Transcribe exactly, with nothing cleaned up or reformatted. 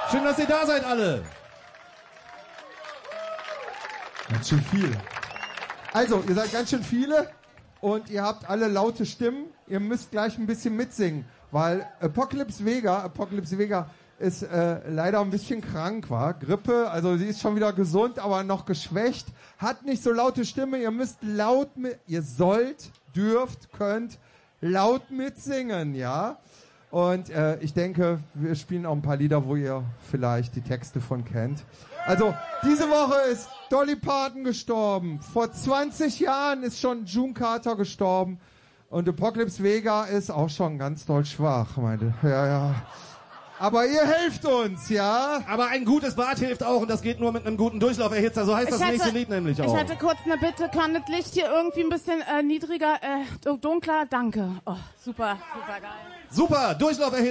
Schön, dass ihr da seid alle. Ganz schön viel. Also, ihr seid ganz schön viele und ihr habt alle laute Stimmen. Ihr müsst gleich ein bisschen mitsingen, weil Apocalypse Vega, Apocalypse Vega ist äh, leider ein bisschen krank, war Grippe, also sie ist schon wieder gesund, aber noch geschwächt, hat nicht so laute Stimme. Ihr müsst laut mit, ihr sollt, dürft, könnt laut mitsingen, ja. Und äh, ich denke, wir spielen auch ein paar Lieder, wo ihr vielleicht die Texte von kennt. Also, diese Woche ist Dolly Parton gestorben. Vor zwanzig Jahren ist schon June Carter gestorben. Und Apocalypse Vega ist auch schon ganz doll schwach, meine. Ja, ja. Aber ihr helft uns, ja? Aber ein gutes Bad hilft auch und das geht nur mit einem guten Durchlauferhitzer. So heißt Ich das hätte- nächste Lied nämlich auch. Ich hätte kurz eine Bitte, kann das Licht hier irgendwie ein bisschen äh, niedriger, äh, dunkler? Danke. Oh, super, super geil. Super, Durchlauferhitzer.